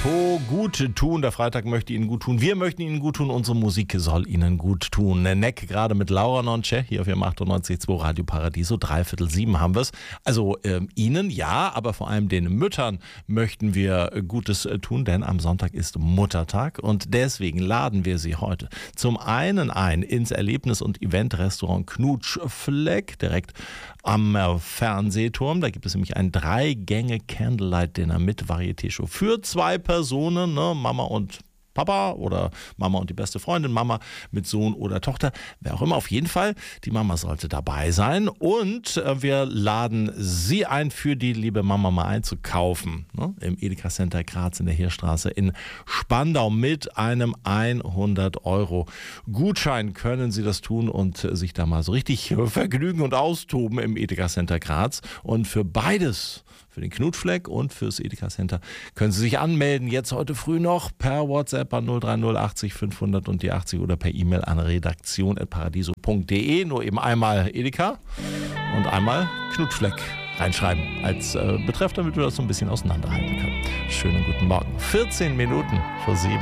Apropos gut tun, der Freitag möchte Ihnen gut tun. Wir möchten Ihnen gut tun, unsere Musik soll Ihnen gut tun. Neck gerade mit Laura Nonche hier auf Ihrem 98.2 Radio Paradiso. 6:45 haben wir es. Also Ihnen ja, aber vor allem den Müttern möchten wir Gutes tun, denn am Sonntag ist Muttertag und deswegen laden wir Sie heute zum einen ein ins Erlebnis- und Eventrestaurant Knutschfleck, direkt am Fernsehturm. Da gibt es nämlich ein 3-Gänge-Candlelight-Dinner mit Varieté-Show für 2 Personen, ne? Mama und Papa oder Mama und die beste Freundin, Mama mit Sohn oder Tochter, wer auch immer. Auf jeden Fall, die Mama sollte dabei sein und wir laden Sie ein, für die liebe Mama mal einzukaufen, ne? Im Edeka Center Graz in der Heerstraße in Spandau mit einem 100€ Gutschein können Sie das tun und sich da mal so richtig vergnügen und austoben im Edeka Center Graz. Und für beides, für den Knutschfleck und fürs Edeka Center, können Sie sich anmelden, jetzt heute früh noch per WhatsApp an 030 80 500 und die 80 oder per E-Mail an redaktion@paradiso.de. Nur eben einmal Edeka und einmal Knutschfleck reinschreiben als Betreff, damit wir das so ein bisschen auseinanderhalten können. Schönen guten Morgen. 14 Minuten vor 7.